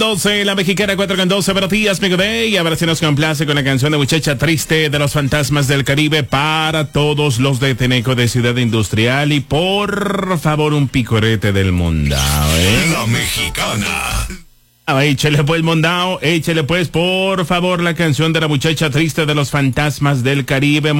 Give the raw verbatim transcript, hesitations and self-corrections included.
doce, la mexicana cuatro con doce, buenos días, Mega Day. Y ahora sí nos complace con la canción de Muchacha Triste de los Fantasmas del Caribe para todos los de Teneco de Ciudad Industrial. Y por favor, un picorete del Mondao, ¿eh? La mexicana. Ah, échale pues, Mondao, échale pues, por favor, la canción de la Muchacha Triste de los Fantasmas del Caribe.